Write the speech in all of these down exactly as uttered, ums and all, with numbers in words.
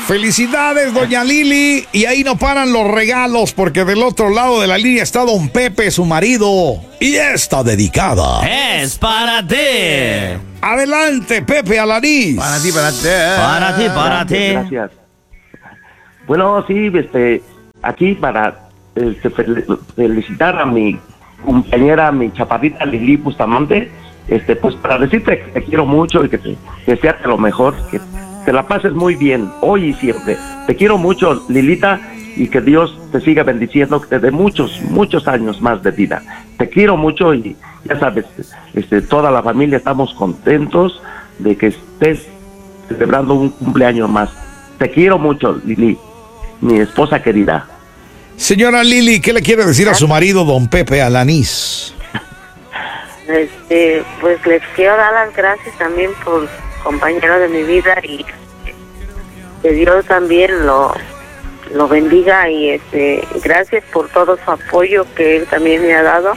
Felicidades, doña Lili. Y ahí no paran los regalos, porque del otro lado de la línea está don Pepe, su marido. Y esta dedicada es para ti. Adelante, Pepe Alanís. Para ti, para ti. Para ti, para Gracias, ti. gracias. Bueno, sí, este, aquí para este, fel- felicitar a mi compañera, mi chaparrita Lili Bustamante, este, pues para decirte que te quiero mucho y que te desearte lo mejor, que te la pases muy bien, hoy y siempre. Te quiero mucho, Lilita, y que Dios te siga bendiciendo, que te dé muchos, muchos años más de vida. Te quiero mucho y ya sabes, este, toda la familia estamos contentos de que estés celebrando un cumpleaños más. Te quiero mucho, Lili, mi esposa querida. Señora Lili, ¿qué le quiere decir a su marido, don Pepe Alanís? Este, pues les quiero dar las gracias también por compañero de mi vida y que Dios también lo lo bendiga y este gracias por todo su apoyo que él también me ha dado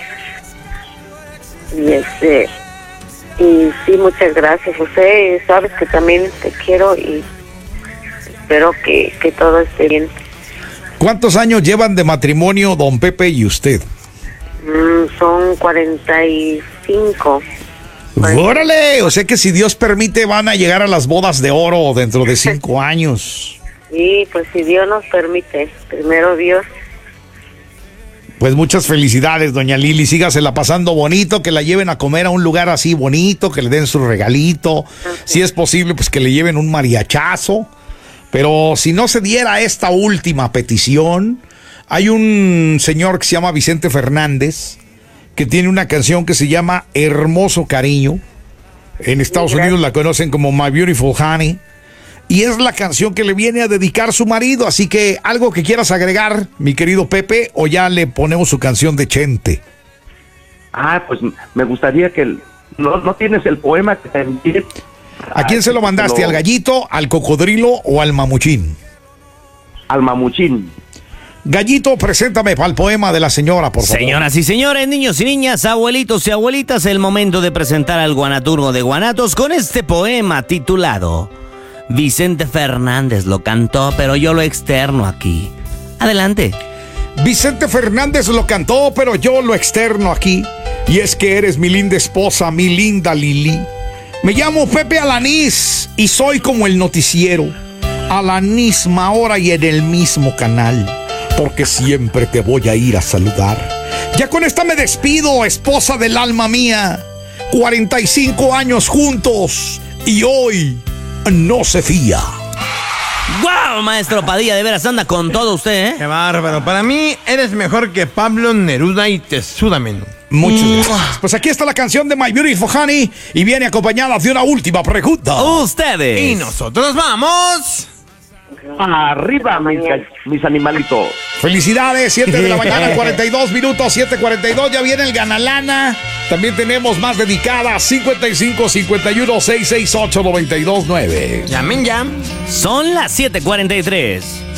y este y sí, muchas gracias, José. Sabes que también te quiero y espero que, que todo esté bien. ¿Cuántos años llevan de matrimonio don Pepe y usted? Mm, son cuarenta y cinco. ¡Órale! O sea que si Dios permite van a llegar a las bodas de oro dentro de cinco años. Sí, pues si Dios nos permite, primero Dios. Pues muchas felicidades, doña Lili. Sígasela pasando bonito, que la lleven a comer a un lugar así bonito, que le den su regalito. Si es posible, pues que le lleven un mariachazo. Pero si no se diera esta última petición, hay un señor que se llama Vicente Fernández, que tiene una canción que se llama Hermoso Cariño. En Estados Unidos la conocen como My Beautiful Honey. Y es la canción que le viene a dedicar su marido. Así que, ¿algo que quieras agregar, mi querido Pepe? ¿O ya le ponemos su canción de Chente? Ah, pues me gustaría que... el- ¿No, no tienes el poema que te envié? ¿A quién se lo mandaste? Lo- ¿Al gallito, al cocodrilo o al mamuchín? Al mamuchín. Gallito, preséntame para el poema de la señora, por favor. Señoras y señores, niños y niñas, abuelitos y abuelitas, el momento de presentar al guanaturgo de Guanatos con este poema titulado Vicente Fernández lo cantó, pero yo lo externo aquí. Adelante. Vicente Fernández lo cantó, pero yo lo externo aquí. Y es que eres mi linda esposa, mi linda Lili. Me llamo Pepe Alanís y soy como el noticiero. A la misma hora y en el mismo canal. Porque siempre te voy a ir a saludar. Ya con esta me despido, esposa del alma mía. cuarenta y cinco años juntos y hoy no se fía. ¡Guau, maestro Padilla! De veras anda con todo usted, ¿eh? Qué bárbaro. Para mí, eres mejor que Pablo Neruda y te suda menos. Muchas gracias. Pues aquí está la canción de My Beautiful Honey y viene acompañada de una última pregunta. Ustedes. Y nosotros vamos. Arriba, mis, ga- mis animalitos. Felicidades, siete de la mañana, cuarenta y dos minutos, siete cuarenta y dos, ya viene el Ganalana. También tenemos más dedicadas, cincuenta y cinco, cincuenta y uno, seiscientos sesenta y ocho, noventa y dos nueve. Llamen ya. Son las siete cuarenta y tres.